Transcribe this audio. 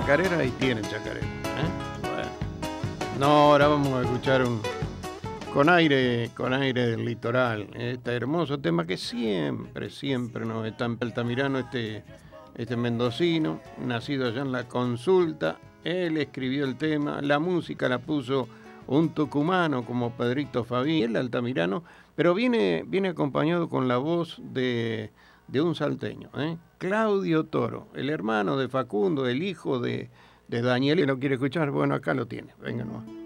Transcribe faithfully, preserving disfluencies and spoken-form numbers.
chacarera, ahí tienen chacarera. ¿eh? Bueno. No, ahora vamos a escuchar un con aire, con aire del litoral, este hermoso tema que siempre, siempre nos está en Altamirano, este, este mendocino, nacido allá en La Consulta. Él escribió el tema, la música la puso un tucumano como Pedrito Fabí, el altamirano, pero viene, viene acompañado con la voz de, de un salteño, ¿eh? Claudio Toro, el hermano de Facundo, el hijo de, de Daniel. ¿Lo quiere escuchar? Bueno, acá lo tiene. Venga nomás.